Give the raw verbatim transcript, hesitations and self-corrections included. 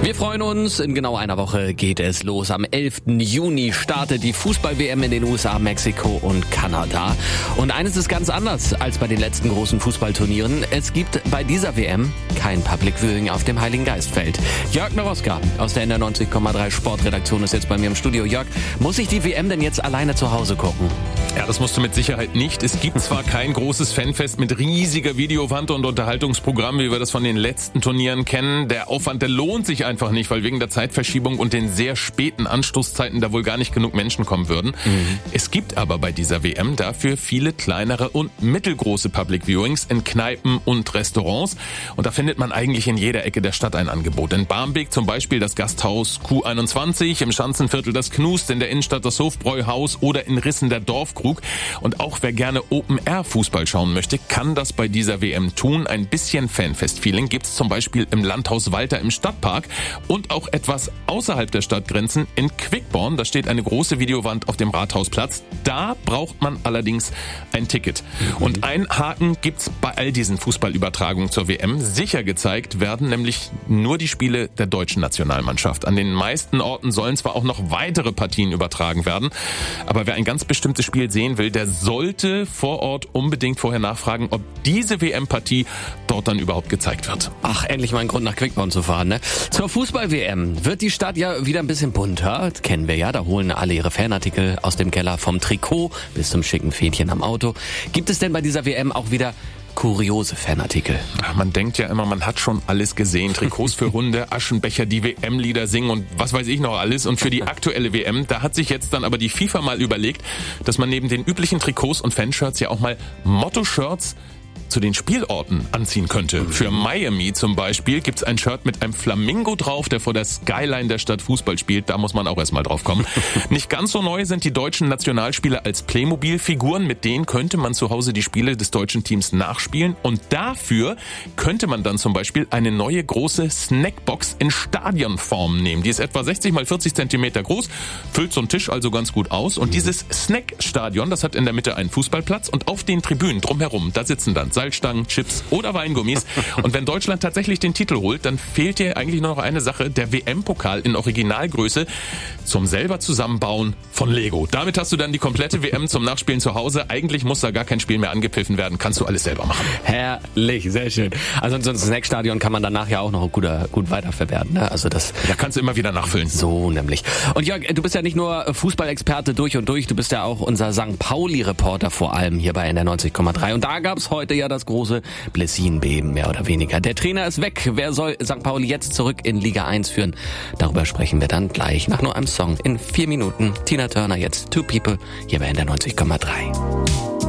Wir freuen uns, in genau einer Woche geht es los. Am elften Juni startet die Fußball-W M in den U S A, Mexiko und Kanada. Und eines ist ganz anders als bei den letzten großen Fußballturnieren. Es gibt bei dieser W M kein Public Viewing auf dem Heiligen Geistfeld. Jörg Naroska aus der N R neunzig Komma drei Sportredaktion ist jetzt bei mir im Studio. Jörg, muss ich die W M denn jetzt alleine zu Hause gucken? Ja, das musst du mit Sicherheit nicht. Es gibt zwar kein großes Fanfest mit riesiger Videowand und Unterhaltungsprogramm, wie wir das von den letzten Turnieren kennen. Der Aufwand, der lohnt sich einfach nicht, weil wegen der Zeitverschiebung und den sehr späten Anstoßzeiten da wohl gar nicht genug Menschen kommen würden. Mhm. Es gibt aber bei dieser W M dafür viele kleinere und mittelgroße Public Viewings in Kneipen und Restaurants. Und da findet man eigentlich in jeder Ecke der Stadt ein Angebot. In Barmbek zum Beispiel das Gasthaus Q einundzwanzig, im Schanzenviertel das Knust, in der Innenstadt das Hofbräuhaus oder in Rissen der Dorfkrug. Und auch wer gerne Open-Air-Fußball schauen möchte, kann das bei dieser W M tun. Ein bisschen Fanfest-Feeling gibt's zum Beispiel im Landhaus Walter im Stadtpark und auch etwas außerhalb der Stadtgrenzen in Quickborn. Da steht eine große Videowand auf dem Rathausplatz. Da braucht man allerdings ein Ticket. Mhm. Und ein Haken gibt's bei all diesen Fußballübertragungen zur W M. Sicher gezeigt werden nämlich nur die Spiele der deutschen Nationalmannschaft. An den meisten Orten sollen zwar auch noch weitere Partien übertragen werden, aber wer ein ganz bestimmtes Spiel sehen will, der sollte vor Ort unbedingt vorher nachfragen, ob diese W M-Partie dort dann überhaupt gezeigt wird. Ach, endlich mal ein Grund nach Quickborn zu fahren, ne? Zur Fußball-W M wird die Stadt ja wieder ein bisschen bunter. Das kennen wir ja, da holen alle ihre Fanartikel aus dem Keller, vom Trikot bis zum schicken Fähnchen am Auto. Gibt es denn bei dieser W M auch wieder kuriose Fanartikel? Man denkt ja immer, man hat schon alles gesehen. Trikots für Hunde, Aschenbecher, die W M-Lieder singen und was weiß ich noch alles. Und für die aktuelle W M, da hat sich jetzt dann aber die FIFA mal überlegt, dass man neben den üblichen Trikots und Fanshirts ja auch mal Motto-Shirts zu den Spielorten anziehen könnte. Für Miami zum Beispiel gibt's ein Shirt mit einem Flamingo drauf, der vor der Skyline der Stadt Fußball spielt. Da muss man auch erstmal drauf kommen. Nicht ganz so neu sind die deutschen Nationalspieler als Playmobil-Figuren. Mit denen könnte man zu Hause die Spiele des deutschen Teams nachspielen. Und dafür könnte man dann zum Beispiel eine neue große Snackbox in Stadionform nehmen. Die ist etwa sechzig mal vierzig Zentimeter groß, füllt so einen Tisch also ganz gut aus. Und dieses Snackstadion, das hat in der Mitte einen Fußballplatz und auf den Tribünen drumherum, da sitzen dann Salzstangen, Chips oder Weingummis. Und wenn Deutschland tatsächlich den Titel holt, dann fehlt hier eigentlich nur noch eine Sache, der W M-Pokal in Originalgröße zum selber zusammenbauen von Lego. Damit hast du dann die komplette W M zum Nachspielen zu Hause. Eigentlich muss da gar kein Spiel mehr angepfiffen werden, kannst du alles selber machen. Herrlich, sehr schön. Also so ein Snackstadion kann man danach ja auch noch gut, gut weiterverwerten, ne? Also das ja, kannst du immer wieder nachfüllen. So nämlich. Und Jörg, du bist ja nicht nur Fußballexperte durch und durch, du bist ja auch unser Sankt Pauli-Reporter vor allem hier bei N R neunzig Komma drei. Und da gab's heute ja das große Blessin-Beben, mehr oder weniger. Der Trainer ist weg. Wer soll Sankt Pauli jetzt zurück in Liga eins führen? Darüber sprechen wir dann gleich nach nur einem Song in vier Minuten. Tina Turner jetzt, Two People, hier bei N R neunzig Komma drei.